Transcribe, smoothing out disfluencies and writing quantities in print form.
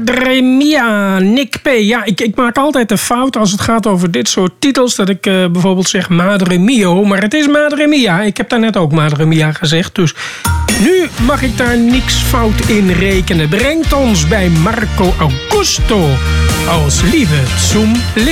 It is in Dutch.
Madre Mia, Nick P. Ja, ik maak altijd de fout als het gaat over dit soort titels... dat ik bijvoorbeeld zeg Madre Mio, maar het is Madre Mia. Ik heb daarnet ook Madre Mia gezegd, dus nu mag ik daar niks fout in rekenen. Brengt ons bij Marco Augusto als Liebe zum